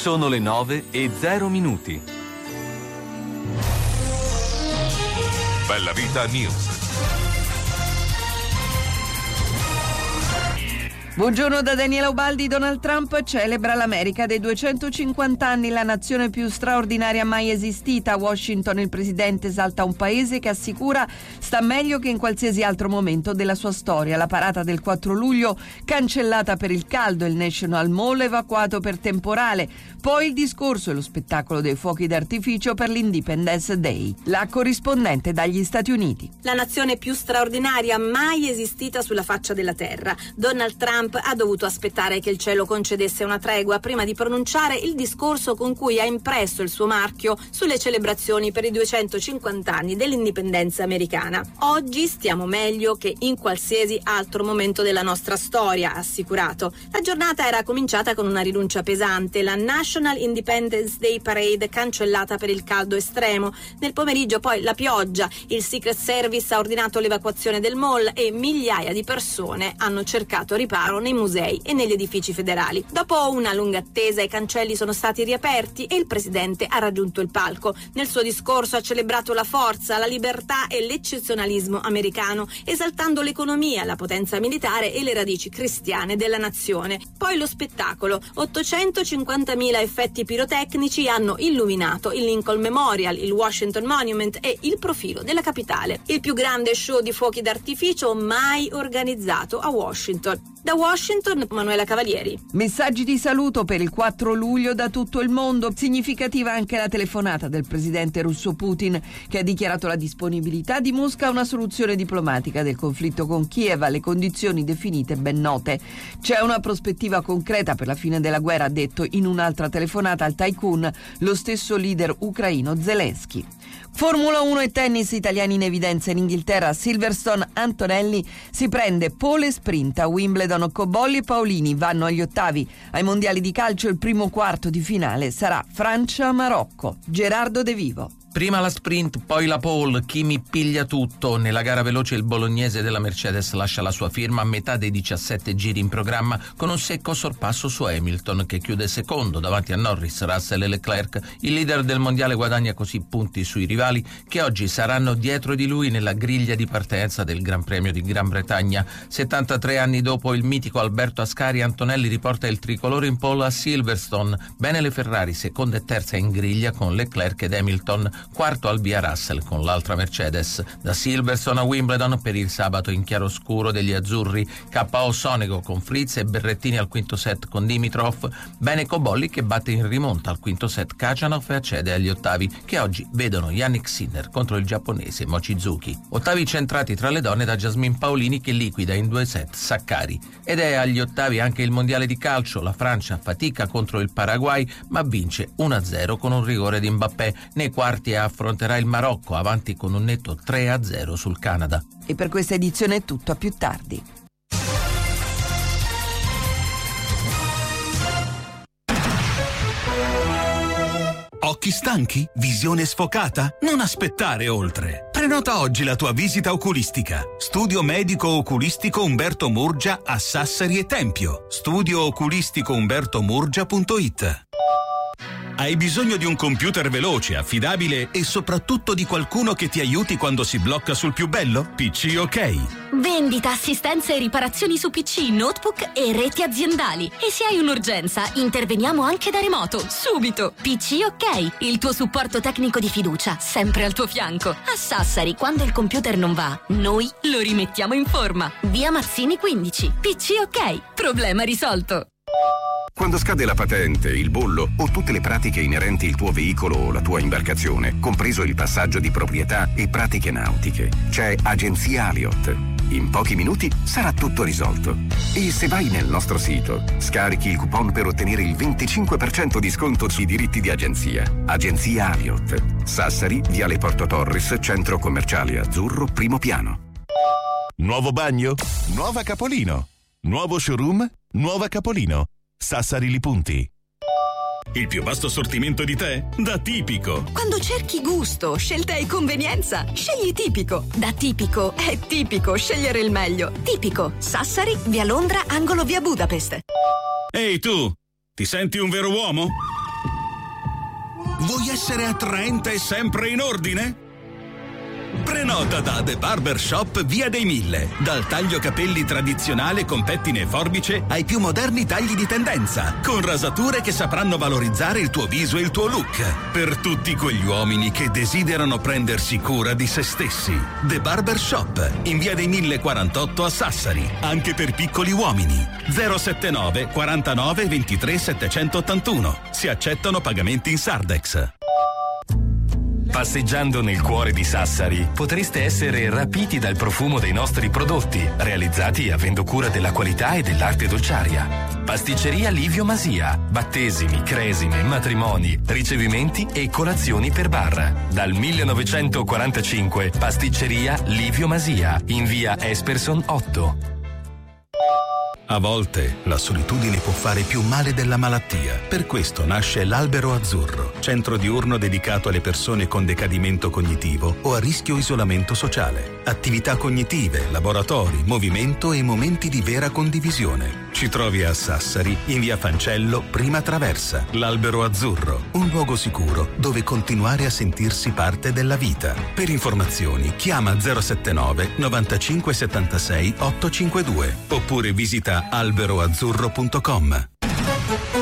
Sono le 9:00. Bella Vita News. Buongiorno da Daniela Ubaldi. Donald Trump celebra l'America dei 250 anni, la nazione più straordinaria mai esistita. A Washington il presidente esalta un paese che assicura sta meglio che in qualsiasi altro momento della sua storia. La parata del 4 luglio cancellata per il caldo, il National Mall evacuato per temporale, poi il discorso e lo spettacolo dei fuochi d'artificio per l'Independence Day. La corrispondente dagli Stati Uniti. La nazione più straordinaria mai esistita sulla faccia della terra. Donald Trump ha dovuto aspettare che il cielo concedesse una tregua prima di pronunciare il discorso con cui ha impresso il suo marchio sulle celebrazioni per i 250 anni dell'indipendenza americana. Oggi stiamo meglio che in qualsiasi altro momento della nostra storia, ha assicurato. La giornata era cominciata con una rinuncia pesante, la National Independence Day Parade cancellata per il caldo estremo. Nel pomeriggio poi la pioggia, il Secret Service ha ordinato l'evacuazione del mall e migliaia di persone hanno cercato riparo nei musei e negli edifici federali. Dopo una lunga attesa i cancelli sono stati riaperti e il presidente ha raggiunto il palco. Nel suo discorso ha celebrato la forza, la libertà e l'eccezionalismo americano, esaltando l'economia, la potenza militare e le radici cristiane della nazione. Poi lo spettacolo. 850.000 effetti pirotecnici hanno illuminato il Lincoln Memorial, il Washington Monument e il profilo della capitale. Il più grande show di fuochi d'artificio mai organizzato a Washington. Da Washington, Manuela Cavalieri. Messaggi di saluto per il 4 luglio da tutto il mondo. Significativa anche la telefonata del presidente russo Putin, che ha dichiarato la disponibilità di Mosca a una soluzione diplomatica del conflitto con Kiev alle condizioni definite ben note. C'è una prospettiva concreta per la fine della guerra, ha detto in un'altra telefonata al tycoon lo stesso leader ucraino Zelensky. Formula 1 e tennis, italiani in evidenza in Inghilterra. Silverstone Antonelli si prende pole sprint a Wimbledon. Cobolli e Paolini vanno agli ottavi. Ai mondiali di calcio il primo quarto di finale sarà Francia-Marocco. Gerardo De Vivo. Prima la sprint, poi la pole, chi mi piglia tutto. Nella gara veloce il bolognese della Mercedes lascia la sua firma a metà dei 17 giri in programma con un secco sorpasso su Hamilton, che chiude secondo davanti a Norris, Russell e Leclerc. Il leader del mondiale guadagna così punti sui rivali che oggi saranno dietro di lui nella griglia di partenza del Gran Premio di Gran Bretagna. 73 anni dopo il mitico Alberto Ascari, Antonelli riporta il tricolore in pole a Silverstone. Bene le Ferrari, seconda e terza in griglia con Leclerc ed Hamilton. Quarto al via Russell con l'altra Mercedes. Da Silverstone a Wimbledon per il sabato in chiaroscuro degli azzurri. KO Sonego con Fritz e Berrettini al quinto set con Dimitrov. Bene Cobolli che batte in rimonta al quinto set Khachanov e accede agli ottavi, che oggi vedono Yannick Sinner contro il giapponese Mochizuki. Ottavi centrati tra le donne da Jasmine Paolini, che liquida in 2 set Sakkari. Ed è agli ottavi anche il mondiale di calcio. La Francia fatica contro il Paraguay ma vince 1-0 con un rigore di Mbappé. Nei quarti affronterà il Marocco, avanti con un netto 3-0 sul Canada. E per questa edizione è tutto, a più tardi. Occhi stanchi? Visione sfocata? Non aspettare oltre. Prenota oggi la tua visita oculistica. Studio medico oculistico Umberto Murgia a Sassari e Tempio. studiooculisticoumbertomurgia.it. Hai bisogno di un computer veloce, affidabile e soprattutto di qualcuno che ti aiuti quando si blocca sul più bello? PC OK. Vendita, assistenza e riparazioni su PC, notebook e reti aziendali. E se hai un'urgenza, interveniamo anche da remoto, subito. PC OK, il tuo supporto tecnico di fiducia, sempre al tuo fianco. A Sassari, quando il computer non va, noi lo rimettiamo in forma. Via Mazzini 15. PC OK, problema risolto. Quando scade la patente, il bollo o tutte le pratiche inerenti al tuo veicolo o la tua imbarcazione, compreso il passaggio di proprietà e pratiche nautiche, c'è Agenzia Aliot. In pochi minuti sarà tutto risolto. E se vai nel nostro sito, scarichi il coupon per ottenere il 25% di sconto sui diritti di agenzia. Agenzia Aliot. Sassari, Viale Porto Torres, Centro Commerciale Azzurro, primo piano. Nuovo bagno? Nuova Capolino. Nuovo showroom? Nuova Capolino. Sassari Li Punti. Il più vasto assortimento di tè? Da Tipico. Quando cerchi gusto, scelta e convenienza, scegli Tipico. Da Tipico è tipico scegliere il meglio. Tipico, Sassari, via Londra, angolo via Budapest. Ehi tu, ti senti un vero uomo? Vuoi essere attraente e sempre in ordine? Prenota da The Barber Shop Via dei Mille. Dal taglio capelli tradizionale con pettine e forbice ai più moderni tagli di tendenza, con rasature che sapranno valorizzare il tuo viso e il tuo look. Per tutti quegli uomini che desiderano prendersi cura di se stessi. The Barber Shop in Via dei Mille 48 a Sassari. Anche per piccoli uomini. 079 49 23 781. Si accettano pagamenti in Sardex. Passeggiando nel cuore di Sassari potreste essere rapiti dal profumo dei nostri prodotti, realizzati avendo cura della qualità e dell'arte dolciaria. Pasticceria Livio Masia, battesimi, cresime, matrimoni, ricevimenti e colazioni per bar. Dal 1945 Pasticceria Livio Masia, in via Esperson 8. A volte la solitudine può fare più male della malattia. Per questo nasce l'Albero Azzurro, centro diurno dedicato alle persone con decadimento cognitivo o a rischio isolamento sociale. Attività cognitive, laboratori, movimento e momenti di vera condivisione. Ci trovi a Sassari, in via Fancello, prima traversa. L'Albero Azzurro, un luogo sicuro dove continuare a sentirsi parte della vita. Per informazioni chiama 079 95 76 852 oppure visita alberoazzurro.com.